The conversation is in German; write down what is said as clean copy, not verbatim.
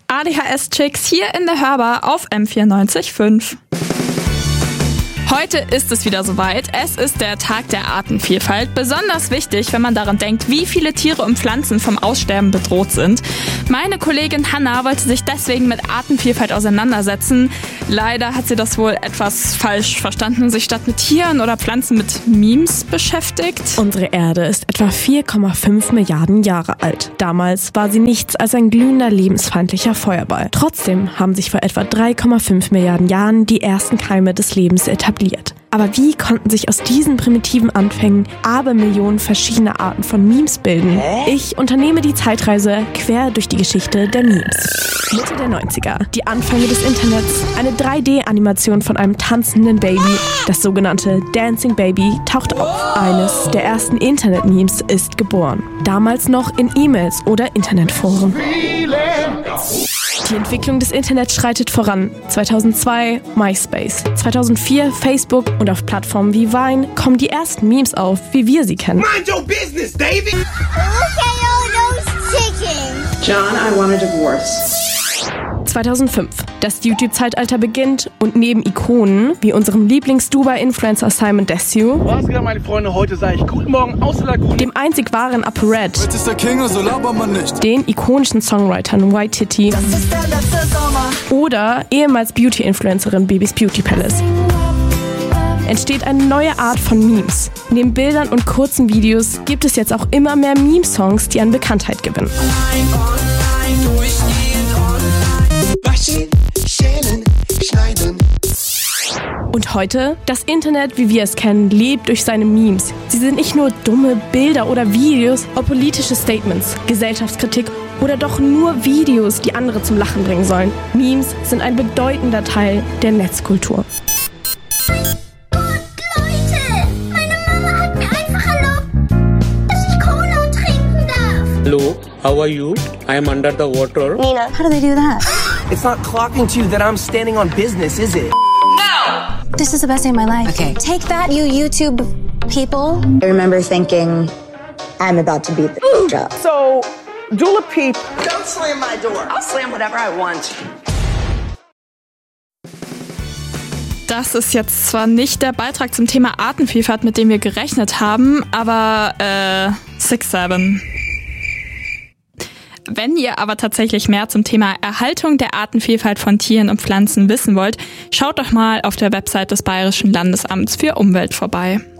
ADHS-Chicks hier in der Hörbar auf M94.5. Heute ist es wieder soweit. Es ist der Tag der Artenvielfalt. Besonders wichtig, wenn man daran denkt, wie viele Tiere und Pflanzen vom Aussterben bedroht sind. Meine Kollegin Hannah wollte sich deswegen mit Artenvielfalt auseinandersetzen. Leider hat sie das wohl etwas falsch verstanden und sich statt mit Tieren oder Pflanzen mit Memes beschäftigt. Unsere Erde ist etwa 4,5 Milliarden Jahre alt. Damals war sie nichts als ein glühender, lebensfeindlicher Feuerball. Trotzdem haben sich vor etwa 3,5 Milliarden Jahren die ersten Keime des Lebens etabliert. Aber wie konnten sich aus diesen primitiven Anfängen Abermillionen verschiedener Arten von Memes bilden? Ich unternehme die Zeitreise quer durch die Geschichte der Memes. Mitte der 90er, die Anfänge des Internets, eine 3D-Animation von einem tanzenden Baby, das sogenannte Dancing Baby, taucht auf. Eines der ersten Internet-Memes ist geboren. Damals noch in E-Mails oder Internetforen. Die Entwicklung des Internets schreitet voran. 2002 MySpace, 2004 Facebook und auf Plattformen wie Vine kommen die ersten Memes auf, wie wir sie kennen. Mind your business, David! Look at all those chickens! John, I want a divorce. 2005. Das YouTube-Zeitalter beginnt und neben Ikonen wie unserem Lieblings-Dubai-Influencer Simon Desue, Was geht, meine Freunde? Heute sage ich Guten Morgen aus der Lagune. dem einzig wahren ApoRed, Jetzt ist der King, also labert man nicht. den ikonischen Songwritern Waititi oder ehemals Beauty-Influencerin Bibis Beauty Palace entsteht eine neue Art von Memes. Neben Bildern und kurzen Videos gibt es jetzt auch immer mehr Meme-Songs, die an Bekanntheit gewinnen. Waschen, schälen, schneiden. Und heute? Das Internet, wie wir es kennen, lebt durch seine Memes. Sie sind nicht nur dumme Bilder oder Videos, auch politische Statements, Gesellschaftskritik oder doch nur Videos, die andere zum Lachen bringen sollen. Memes sind ein bedeutender Teil der Netzkultur. Leute, meine Mama hat mir einfach erlaubt, dass ich Cola trinken darf. Hello, how are you? I am under the water. Nina, how do they do that? It's not clocking to you that I'm standing on business, is it? This is the best day of my life. Okay. Take that, you YouTube people. I remember thinking, I'm about to beat the job. So, Dula Peep. Don't slam my door. I'll slam whatever I want. Das ist jetzt zwar nicht der Beitrag zum Thema Artenvielfalt, mit dem wir gerechnet haben, aber 6-7. Wenn ihr aber tatsächlich mehr zum Thema Erhaltung der Artenvielfalt von Tieren und Pflanzen wissen wollt, schaut doch mal auf der Website des Bayerischen Landesamts für Umwelt vorbei.